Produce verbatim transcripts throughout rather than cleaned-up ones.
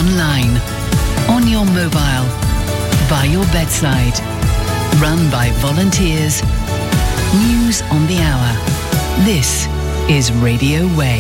online, on your mobile, by your bedside. Run by volunteers. News on the hour. This is Radio Way.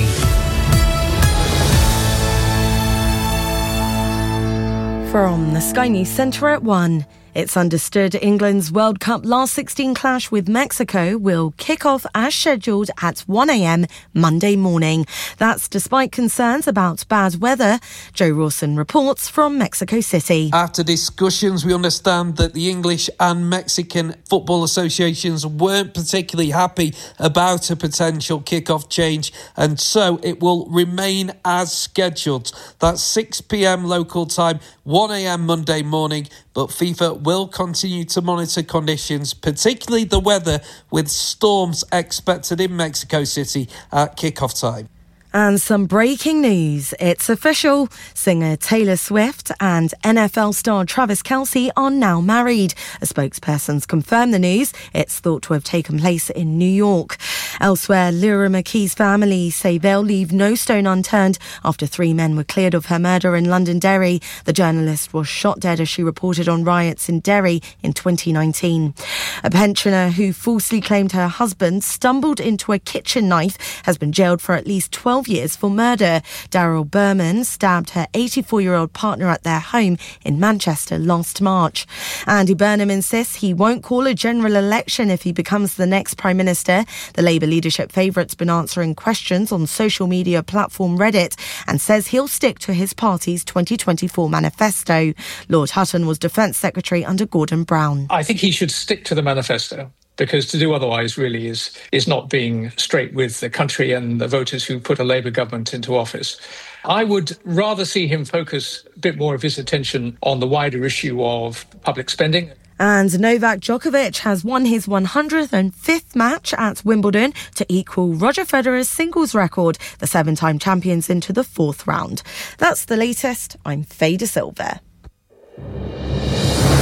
From the Sky News Centre at one. It's understood England's World Cup last sixteen clash with Mexico will kick off as scheduled at one a.m. Monday morning. That's despite concerns about bad weather. Joe Rawson reports from Mexico City. After discussions, we understand that the English and Mexican football associations weren't particularly happy about a potential kick-off change, and so it will remain as scheduled. That's six p.m. local time, one a.m. Monday morning, but FIFA will continue to monitor conditions, particularly the weather, with storms expected in Mexico City at kick-off time. And some breaking news. It's official. Singer Taylor Swift and N F L star Travis Kelce are now married. A spokesperson's confirmed the news. It's thought to have taken place in New York. Elsewhere, Lyra McKee's family say they'll leave no stone unturned after three men were cleared of her murder in Londonderry. The journalist was shot dead as she reported on riots in Derry in twenty nineteen. A pensioner who falsely claimed her husband stumbled into a kitchen knife has been jailed for at least twelve years for murder. Daryl Berman stabbed her eighty-four-year-old partner at their home in Manchester last March. Andy Burnham insists he won't call a general election if he becomes the next Prime Minister. The Labour leadership favourite's been answering questions on social media platform Reddit and says he'll stick to his party's twenty twenty-four manifesto. Lord Hutton was Defence Secretary under Gordon Brown. I think he should stick to the manifesto, because to do otherwise really is is not being straight with the country and the voters who put a Labour government into office. I would rather see him focus a bit more of his attention on the wider issue of public spending. And Novak Djokovic has won his one hundred fifth match at Wimbledon to equal Roger Federer's singles record, the seven-time champions into the fourth round. That's the latest. I'm Faye De Silva.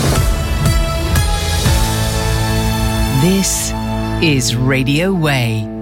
This is Radio Way.